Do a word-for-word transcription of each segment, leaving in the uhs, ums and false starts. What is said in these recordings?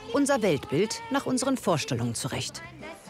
unser Weltbild nach unseren Vorstellungen zurecht.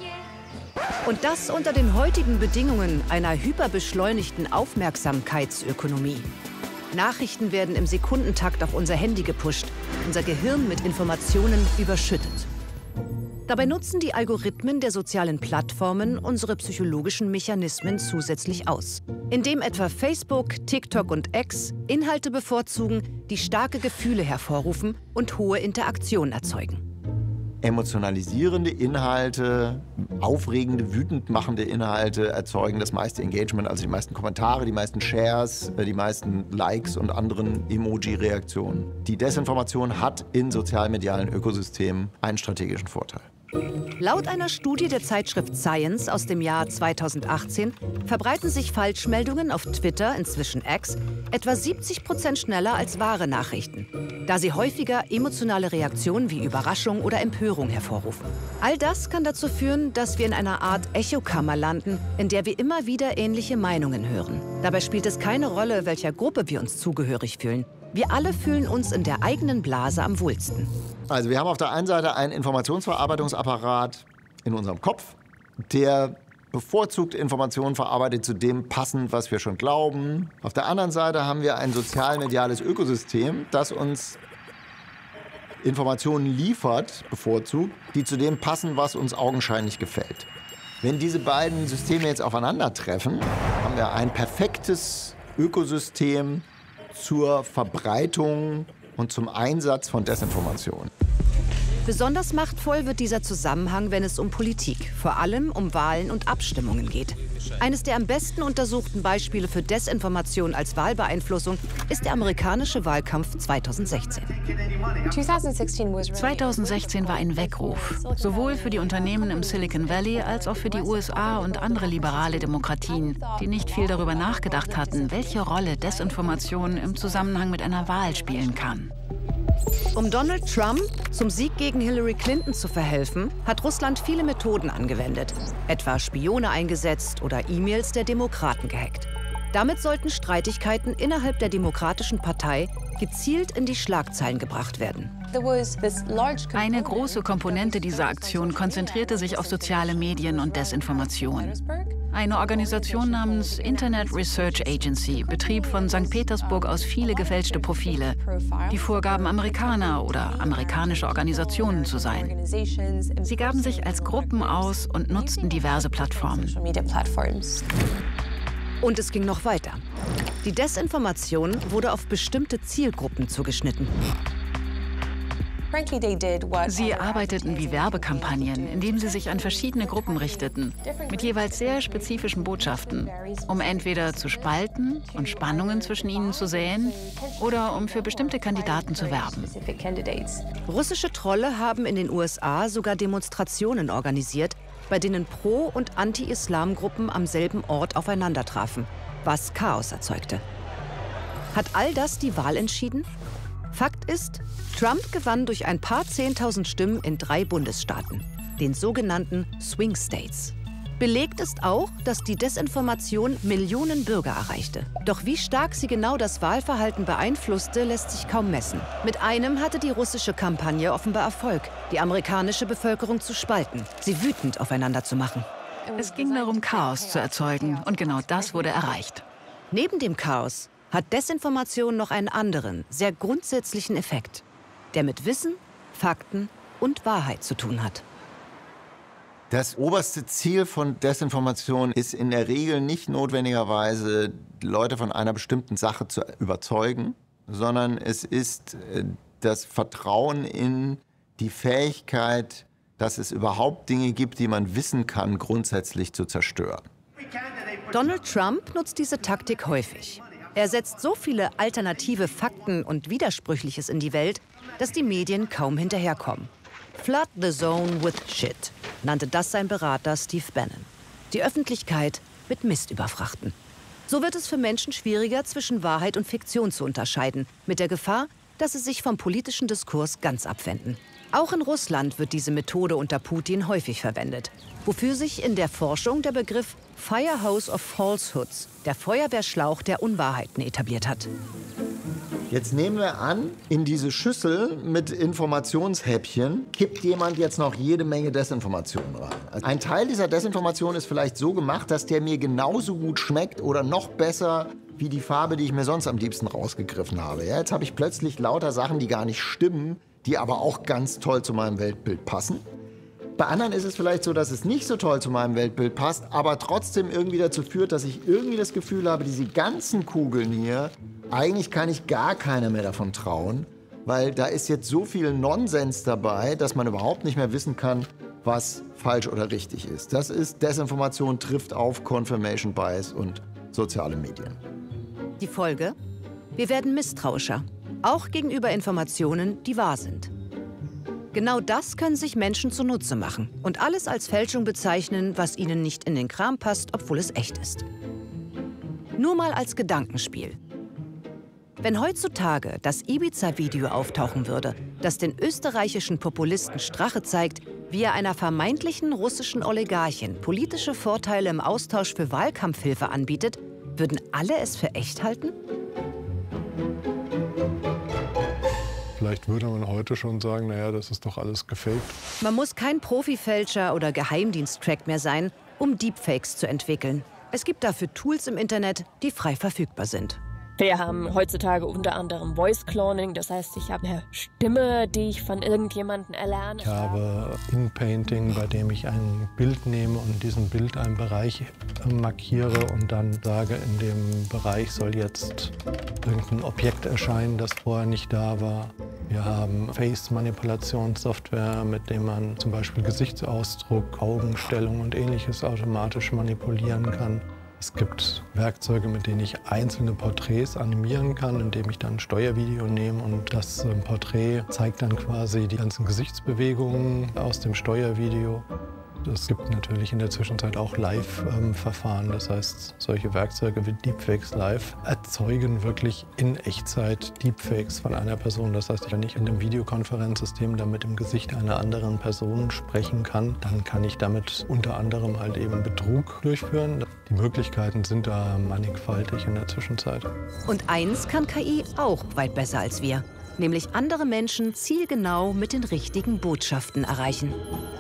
Und das unter den heutigen Bedingungen einer hyperbeschleunigten Aufmerksamkeitsökonomie. Nachrichten werden im Sekundentakt auf unser Handy gepusht, unser Gehirn mit Informationen überschüttet. Dabei nutzen die Algorithmen der sozialen Plattformen unsere psychologischen Mechanismen zusätzlich aus, indem etwa Facebook, TikTok und X Inhalte bevorzugen, die starke Gefühle hervorrufen und hohe Interaktion erzeugen. Emotionalisierende Inhalte, aufregende, wütend machende Inhalte erzeugen das meiste Engagement, also die meisten Kommentare, die meisten Shares, die meisten Likes und anderen Emoji-Reaktionen. Die Desinformation hat in sozialmedialen Ökosystemen einen strategischen Vorteil. Laut einer Studie der Zeitschrift Science aus dem Jahr zweitausendachtzehn verbreiten sich Falschmeldungen auf Twitter, inzwischen X, etwa siebzig Prozent schneller als wahre Nachrichten, da sie häufiger emotionale Reaktionen wie Überraschung oder Empörung hervorrufen. All das kann dazu führen, dass wir in einer Art Echokammer landen, in der wir immer wieder ähnliche Meinungen hören. Dabei spielt es keine Rolle, welcher Gruppe wir uns zugehörig fühlen. Wir alle fühlen uns in der eigenen Blase am wohlsten. Also wir haben auf der einen Seite einen Informationsverarbeitungsapparat in unserem Kopf, der bevorzugt Informationen verarbeitet zu dem passend, was wir schon glauben. Auf der anderen Seite haben wir ein sozialmediales Ökosystem, das uns Informationen liefert, bevorzugt, die zu dem passen, was uns augenscheinlich gefällt. Wenn diese beiden Systeme jetzt aufeinandertreffen, haben wir ein perfektes Ökosystem zur Verbreitung und zum Einsatz von Desinformation. Besonders machtvoll wird dieser Zusammenhang, wenn es um Politik, vor allem um Wahlen und Abstimmungen geht. Eines der am besten untersuchten Beispiele für Desinformation als Wahlbeeinflussung ist der amerikanische Wahlkampf zweitausendsechzehn. zweitausendsechzehn war ein Weckruf, sowohl für die Unternehmen im Silicon Valley als auch für die U S A und andere liberale Demokratien, die nicht viel darüber nachgedacht hatten, welche Rolle Desinformation im Zusammenhang mit einer Wahl spielen kann. Um Donald Trump zum Sieg gegen Hillary Clinton zu verhelfen, hat Russland viele Methoden angewendet, etwa Spione eingesetzt oder E-Mails der Demokraten gehackt. Damit sollten Streitigkeiten innerhalb der Demokratischen Partei gezielt in die Schlagzeilen gebracht werden. Eine große Komponente dieser Aktion konzentrierte sich auf soziale Medien und Desinformation. Eine Organisation namens Internet Research Agency betrieb von Sankt Petersburg aus viele gefälschte Profile, die vorgaben, Amerikaner oder amerikanische Organisationen zu sein. Sie gaben sich als Gruppen aus und nutzten diverse Plattformen. Und es ging noch weiter. Die Desinformation wurde auf bestimmte Zielgruppen zugeschnitten. Sie arbeiteten wie Werbekampagnen, indem sie sich an verschiedene Gruppen richteten, mit jeweils sehr spezifischen Botschaften, um entweder zu spalten und Spannungen zwischen ihnen zu säen oder um für bestimmte Kandidaten zu werben. Russische Trolle haben in den U S A sogar Demonstrationen organisiert, bei denen Pro- und Anti-Islam-Gruppen am selben Ort aufeinandertrafen, was Chaos erzeugte. Hat all das die Wahl entschieden? Fakt ist, Trump gewann durch ein paar Zehntausend Stimmen in drei Bundesstaaten, den sogenannten Swing States. Belegt ist auch, dass die Desinformation Millionen Bürger erreichte. Doch wie stark sie genau das Wahlverhalten beeinflusste, lässt sich kaum messen. Mit einem hatte die russische Kampagne offenbar Erfolg, die amerikanische Bevölkerung zu spalten, sie wütend aufeinander zu machen. Es ging darum, Chaos zu erzeugen, und genau das wurde erreicht. Neben dem Chaos hat Desinformation noch einen anderen, sehr grundsätzlichen Effekt, der mit Wissen, Fakten und Wahrheit zu tun hat. Das oberste Ziel von Desinformation ist in der Regel nicht notwendigerweise, Leute von einer bestimmten Sache zu überzeugen, sondern es ist das Vertrauen in die Fähigkeit, dass es überhaupt Dinge gibt, die man wissen kann, grundsätzlich zu zerstören. Donald Trump nutzt diese Taktik häufig. Er setzt so viele alternative Fakten und Widersprüchliches in die Welt, dass die Medien kaum hinterherkommen. Flood the zone with shit, nannte das sein Berater Steve Bannon. Die Öffentlichkeit mit Mist überfrachten. So wird es für Menschen schwieriger, zwischen Wahrheit und Fiktion zu unterscheiden, mit der Gefahr, dass sie sich vom politischen Diskurs ganz abwenden. Auch in Russland wird diese Methode unter Putin häufig verwendet, wofür sich in der Forschung der Begriff Firehose of Falsehoods, der Feuerwehrschlauch der Unwahrheiten, etabliert hat. Jetzt nehmen wir an, in diese Schüssel mit Informationshäppchen kippt jemand jetzt noch jede Menge Desinformationen rein. Also ein Teil dieser Desinformation ist vielleicht so gemacht, dass der mir genauso gut schmeckt oder noch besser wie die Farbe, die ich mir sonst am liebsten rausgegriffen habe. Ja, jetzt habe ich plötzlich lauter Sachen, die gar nicht stimmen, die aber auch ganz toll zu meinem Weltbild passen. Bei anderen ist es vielleicht so, dass es nicht so toll zu meinem Weltbild passt, aber trotzdem irgendwie dazu führt, dass ich irgendwie das Gefühl habe, diese ganzen Kugeln hier, eigentlich kann ich gar keiner mehr davon trauen, weil da ist jetzt so viel Nonsens dabei, dass man überhaupt nicht mehr wissen kann, was falsch oder richtig ist. Das ist Desinformation trifft auf Confirmation Bias und soziale Medien. Die Folge? Wir werden misstrauischer, auch gegenüber Informationen, die wahr sind. Genau das können sich Menschen zunutze machen und alles als Fälschung bezeichnen, was ihnen nicht in den Kram passt, obwohl es echt ist. Nur mal als Gedankenspiel. Wenn heutzutage das Ibiza-Video auftauchen würde, das den österreichischen Populisten Strache zeigt, wie er einer vermeintlichen russischen Oligarchin politische Vorteile im Austausch für Wahlkampfhilfe anbietet, würden alle es für echt halten? Vielleicht würde man heute schon sagen, naja, das ist doch alles gefaked. Man muss kein Profifälscher oder Geheimdienst-Crack mehr sein, um Deepfakes zu entwickeln. Es gibt dafür Tools im Internet, die frei verfügbar sind. Wir haben heutzutage unter anderem Voice Cloning, das heißt, ich habe eine Stimme, die ich von irgendjemandem erlerne. Ich habe In-Painting, bei dem ich ein Bild nehme und in diesem Bild einen Bereich markiere und dann sage, in dem Bereich soll jetzt irgendein Objekt erscheinen, das vorher nicht da war. Wir haben Face-Manipulationssoftware, mit dem man zum Beispiel Gesichtsausdruck, Augenstellung und Ähnliches automatisch manipulieren kann. Es gibt Werkzeuge, mit denen ich einzelne Porträts animieren kann, indem ich dann ein Steuervideo nehme und das Porträt zeigt dann quasi die ganzen Gesichtsbewegungen aus dem Steuervideo. Es gibt natürlich in der Zwischenzeit auch Live-Verfahren, das heißt, solche Werkzeuge wie Deepfakes Live erzeugen wirklich in Echtzeit Deepfakes von einer Person. Das heißt, wenn ich in einem Videokonferenzsystem dann mit dem Gesicht einer anderen Person sprechen kann, dann kann ich damit unter anderem halt eben Betrug durchführen. Die Möglichkeiten sind da mannigfaltig in der Zwischenzeit. Und eins kann K I auch weit besser als wir, nämlich andere Menschen zielgenau mit den richtigen Botschaften erreichen.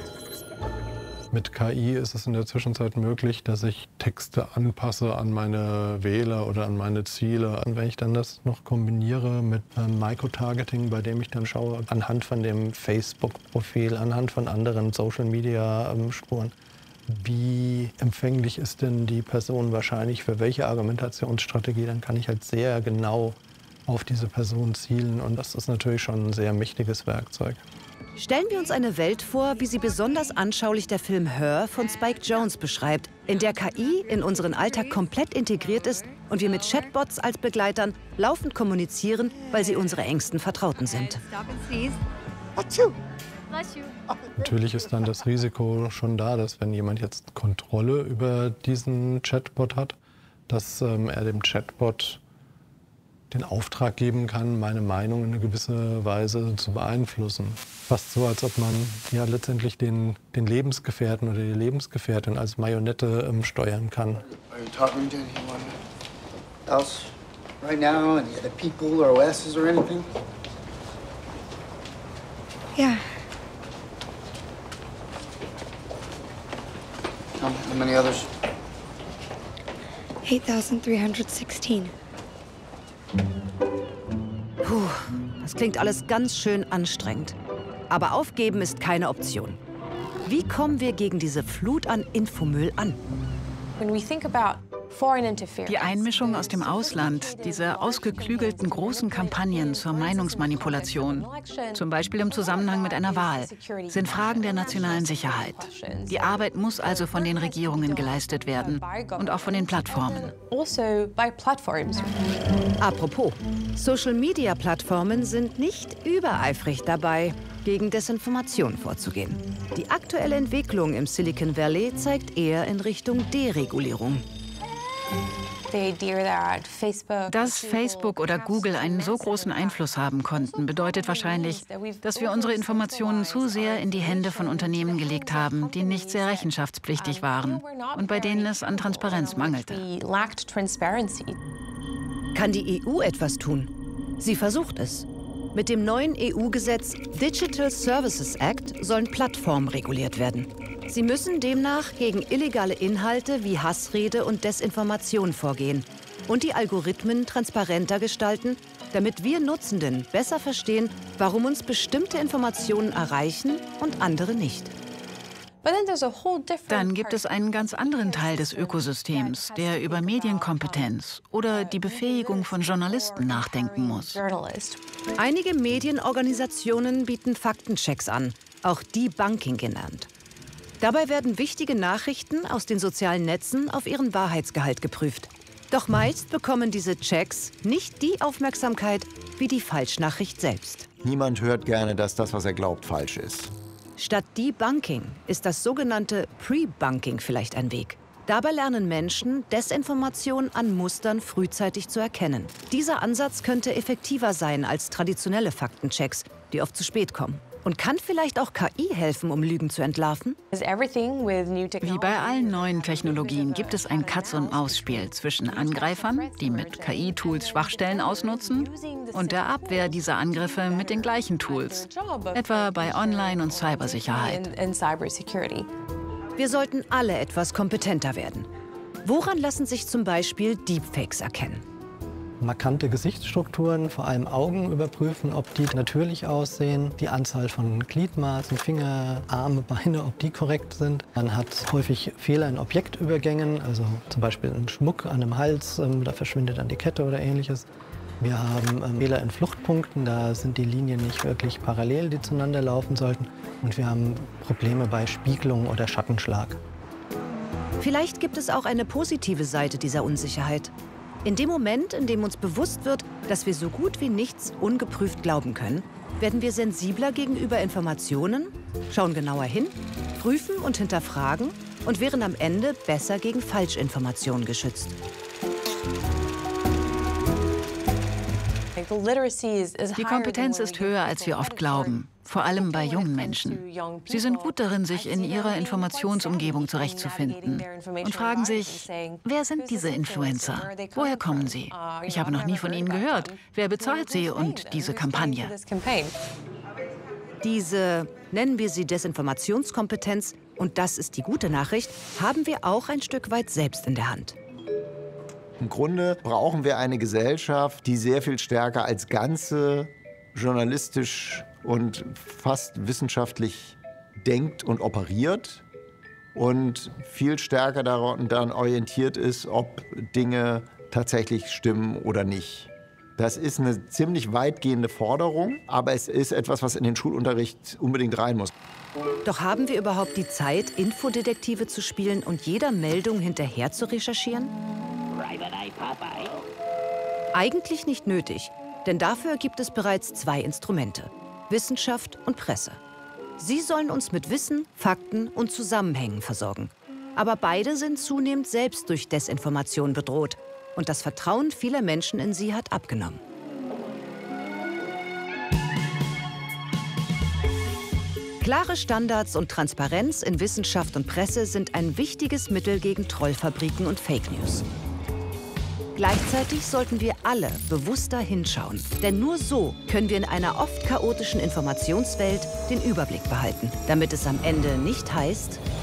Mit K I ist es in der Zwischenzeit möglich, dass ich Texte anpasse an meine Wähler oder an meine Ziele. Und wenn ich dann das noch kombiniere mit ähm, Microtargeting, bei dem ich dann schaue, anhand von dem Facebook-Profil, anhand von anderen Social-Media-Spuren, wie empfänglich ist denn die Person wahrscheinlich für welche Argumentationsstrategie, dann kann ich halt sehr genau auf diese Person zielen. Und das ist natürlich schon ein sehr mächtiges Werkzeug. Stellen wir uns eine Welt vor, wie sie besonders anschaulich der Film Her von Spike Jonze beschreibt, in der K I in unseren Alltag komplett integriert ist und wir mit Chatbots als Begleitern laufend kommunizieren, weil sie unsere engsten Vertrauten sind. Natürlich ist dann das Risiko schon da, dass wenn jemand jetzt Kontrolle über diesen Chatbot hat, dass ähm, er dem Chatbot den Auftrag geben kann, meine Meinung in eine gewisse Weise zu beeinflussen. Fast so, als ob man ja letztendlich den, den Lebensgefährten oder die Lebensgefährtin als Marionette ähm, steuern kann. Are you talking to anyone else right now? Any other people or O Ss or anything? Yeah. How, how many others? eight thousand three hundred sixteen. Puh, das klingt alles ganz schön anstrengend. Aber aufgeben ist keine Option. Wie kommen wir gegen diese Flut an Infomüll an? Die Einmischung aus dem Ausland, diese ausgeklügelten großen Kampagnen zur Meinungsmanipulation, zum Beispiel im Zusammenhang mit einer Wahl, sind Fragen der nationalen Sicherheit. Die Arbeit muss also von den Regierungen geleistet werden und auch von den Plattformen. Apropos, Social-Media-Plattformen sind nicht übereifrig dabei, gegen Desinformation vorzugehen. Die aktuelle Entwicklung im Silicon Valley zeigt eher in Richtung Deregulierung. Dass Facebook oder Google einen so großen Einfluss haben konnten, bedeutet wahrscheinlich, dass wir unsere Informationen zu sehr in die Hände von Unternehmen gelegt haben, die nicht sehr rechenschaftspflichtig waren und bei denen es an Transparenz mangelte. Kann die E U etwas tun? Sie versucht es. Mit dem neuen E U-Gesetz Digital Services Act sollen Plattformen reguliert werden. Sie müssen demnach gegen illegale Inhalte wie Hassrede und Desinformation vorgehen und die Algorithmen transparenter gestalten, damit wir Nutzenden besser verstehen, warum uns bestimmte Informationen erreichen und andere nicht. Dann gibt es einen ganz anderen Teil des Ökosystems, der über Medienkompetenz oder die Befähigung von Journalisten nachdenken muss. Einige Medienorganisationen bieten Faktenchecks an, auch Debunking genannt. Dabei werden wichtige Nachrichten aus den sozialen Netzen auf ihren Wahrheitsgehalt geprüft. Doch meist bekommen diese Checks nicht die Aufmerksamkeit wie die Falschnachricht selbst. Niemand hört gerne, dass das, was er glaubt, falsch ist. Statt Debunking ist das sogenannte Pre-Bunking vielleicht ein Weg. Dabei lernen Menschen, Desinformation an Mustern frühzeitig zu erkennen. Dieser Ansatz könnte effektiver sein als traditionelle Faktenchecks, die oft zu spät kommen. Und kann vielleicht auch K I helfen, um Lügen zu entlarven? Wie bei allen neuen Technologien gibt es ein Katz-und-Maus-Spiel zwischen Angreifern, die mit K I-Tools Schwachstellen ausnutzen, und der Abwehr dieser Angriffe mit den gleichen Tools, etwa bei Online- und Cybersicherheit. Wir sollten alle etwas kompetenter werden. Woran lassen sich zum Beispiel Deepfakes erkennen? Markante Gesichtsstrukturen, vor allem Augen überprüfen, ob die natürlich aussehen, die Anzahl von Gliedmaßen, Finger, Arme, Beine, ob die korrekt sind. Man hat häufig Fehler in Objektübergängen, also zum Beispiel ein Schmuck an einem Hals, ähm, da verschwindet dann die Kette oder ähnliches. Wir haben ähm, Fehler in Fluchtpunkten, da sind die Linien nicht wirklich parallel, die zueinander laufen sollten. Und wir haben Probleme bei Spiegelung oder Schattenschlag. Vielleicht gibt es auch eine positive Seite dieser Unsicherheit. In dem Moment, in dem uns bewusst wird, dass wir so gut wie nichts ungeprüft glauben können, werden wir sensibler gegenüber Informationen, schauen genauer hin, prüfen und hinterfragen und wären am Ende besser gegen Falschinformationen geschützt. Die Kompetenz ist höher, als wir oft glauben, vor allem bei jungen Menschen. Sie sind gut darin, sich in ihrer Informationsumgebung zurechtzufinden und fragen sich, wer sind diese Influencer? Woher kommen sie? Ich habe noch nie von ihnen gehört. Wer bezahlt sie und diese Kampagne? Diese, nennen wir sie Desinformationskompetenz, und das ist die gute Nachricht, haben wir auch ein Stück weit selbst in der Hand. Im Grunde brauchen wir eine Gesellschaft, die sehr viel stärker als Ganze journalistisch und fast wissenschaftlich denkt und operiert und viel stärker daran orientiert ist, ob Dinge tatsächlich stimmen oder nicht. Das ist eine ziemlich weitgehende Forderung, aber es ist etwas, was in den Schulunterricht unbedingt rein muss. Doch haben wir überhaupt die Zeit, Infodetektive zu spielen und jeder Meldung hinterher zu recherchieren? Eigentlich nicht nötig, denn dafür gibt es bereits zwei Instrumente: Wissenschaft und Presse. Sie sollen uns mit Wissen, Fakten und Zusammenhängen versorgen. Aber beide sind zunehmend selbst durch Desinformation bedroht und das Vertrauen vieler Menschen in sie hat abgenommen. Klare Standards und Transparenz in Wissenschaft und Presse sind ein wichtiges Mittel gegen Trollfabriken und Fake News. Gleichzeitig sollten wir alle bewusster hinschauen, denn nur so können wir in einer oft chaotischen Informationswelt den Überblick behalten, damit es am Ende nicht heißt: